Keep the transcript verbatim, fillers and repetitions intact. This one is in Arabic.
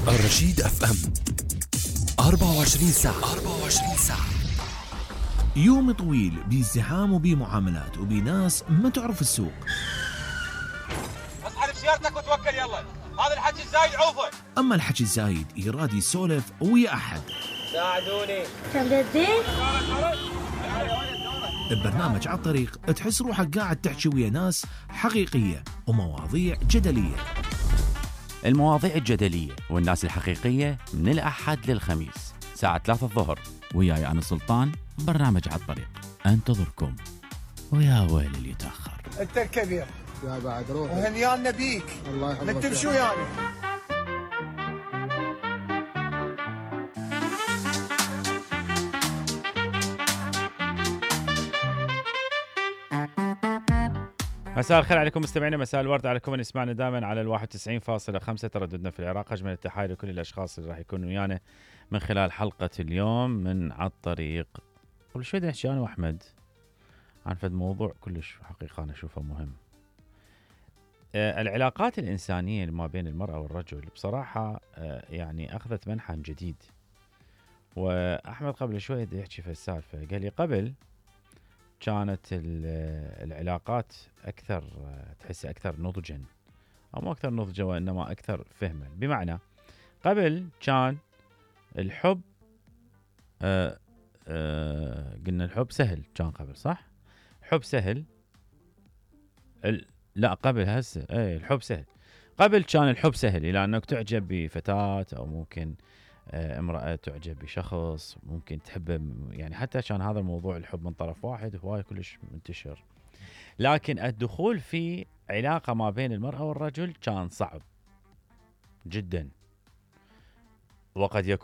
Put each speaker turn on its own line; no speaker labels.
الرشيد اف ام أربعة وعشرين ساعة أربعة وعشرين ساعة.
يوم طويل بازدحام وبمعاملات وبناس ما تعرف السوق.
اسحب سيارتك وتوكل يلا، هذا الحكي الزايد عوفه.
اما الحكي الزايد يراد يسولف ويا احد.
ساعدوني.
كم جدين؟
ببرنامج على الطريق تحس روحك قاعد تحكي ويا ناس حقيقية ومواضيع جدلية.
المواضيع الجدلية والناس الحقيقية من الأحد للخميس ساعة ثلاثة الظهر، وياي أنا سلطان. برنامج على الطريق أنتظركم، ويا ويل اللي يتأخر.
أنت الكبير
يا بعد روحي
وهنيانا بيك.
الله يحفظك.
انت بشو يعني؟
مساء الخير عليكم مستمعينا، مساء الورد عليكم من يسمعنا دائما على الواحد وتسعين فاصلة خمسة ترددنا في العراق. أجمل التحايا لكل الأشخاص اللي راح يكونوا ويانا من خلال حلقة اليوم من على الطريق. قبل شوي نحكي أنا وأحمد عن فد موضوع كلش حقيقة أنا أشوفه مهم. آه العلاقات الإنسانية ما بين المرأة والرجل بصراحة آه يعني أخذت منحى جديد. وأحمد قبل شوي يحكي في السالفة، قال لي قبل كانت العلاقات أكثر تحس أكثر نضجا، أو مو أكثر نضجا وإنما أكثر فهما. بمعنى قبل كان الحب آآ آآ قلنا الحب سهل، كان قبل صح؟ حب سهل. لا قبل هسه اي الحب سهل. قبل كان الحب سهل إلى أنك تعجب بفتاة أو ممكن امرأة تعجب بشخص ممكن تحبه، يعني حتى كان هذا الموضوع الحب من طرف واحد هواي كلش منتشر. لكن الدخول في علاقة ما بين المرأة والرجل كان صعب جدا، وقد يكون